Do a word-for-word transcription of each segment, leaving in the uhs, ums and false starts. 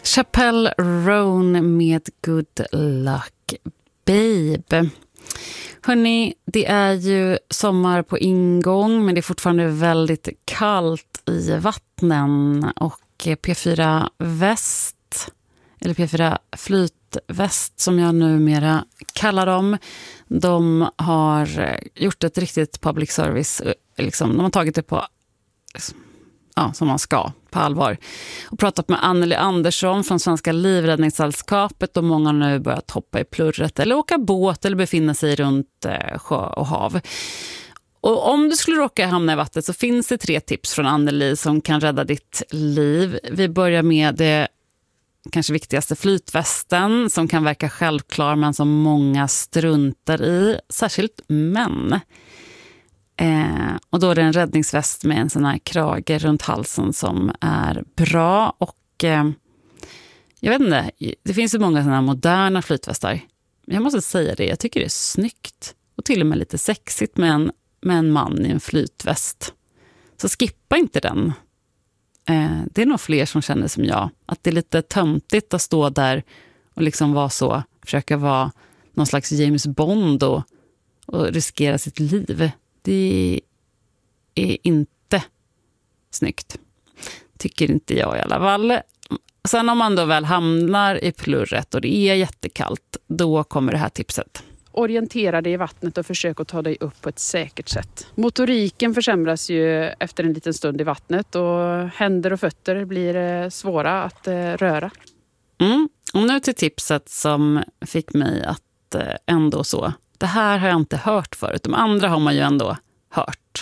Chappelle Roan med Good Luck Babe. Hörrni, det är ju sommar på ingång, men det är fortfarande väldigt kallt i vattnen, och P fyra Väst, eller P fyra Flytväst som jag numera kallar dem, de har gjort ett riktigt public service, liksom, de har tagit det på, ja, som man ska, på allvar, och pratat med Anneli Andersson från Svenska Livräddningssällskapet, och många har nu börjat hoppa i plurret eller åka båt eller befinna sig runt eh, sjö och hav. Och om du skulle råka hamna i vattnet så finns det tre tips från Anneli som kan rädda ditt liv. Vi börjar med det kanske viktigaste, flytvästen, som kan verka självklar men som många struntar i, särskilt män. Eh, och då är det en räddningsväst med en sån här krage runt halsen som är bra, och eh, jag vet inte, det finns ju många såna här moderna flytvästar. Jag måste säga det, jag tycker det är snyggt och till och med lite sexigt med en, med en man i en flytväst. Så skippa inte den. Eh, det är nog fler som känner som jag, att det är lite töntigt att stå där och liksom vara så, försöka vara någon slags James Bond och, och riskera sitt liv. Det är inte snyggt. Tycker inte jag i alla fall. Sen om man då väl hamnar i plurret och det är jättekallt, då kommer det här tipset. Orientera dig i vattnet och försök att ta dig upp på ett säkert sätt. Motoriken försämras ju efter en liten stund i vattnet, och händer och fötter blir svåra att röra. Mm. Och nu till tipset som fick mig att ändå så. Det här har jag inte hört förut. De andra har man ju ändå hört.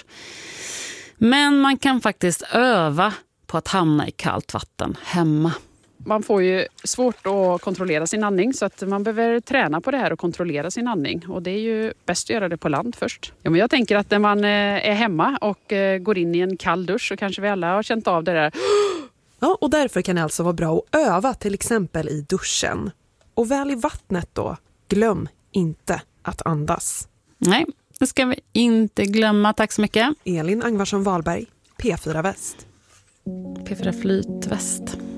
Men man kan faktiskt öva på att hamna i kallt vatten hemma. Man får ju svårt att kontrollera sin andning, så att man behöver träna på det här och kontrollera sin andning. Och det är ju bäst att göra det på land först. Ja, men jag tänker att när man är hemma och går in i en kall dusch, så kanske vi alla har känt av det där. Ja, och därför kan det alltså vara bra att öva till exempel i duschen. Och väl i vattnet då, glöm inte att andas. Nej, det ska vi inte glömma. Tack så mycket. Elin Angvarsson Wahlberg, P fyra Väst. P fyra Flytväst.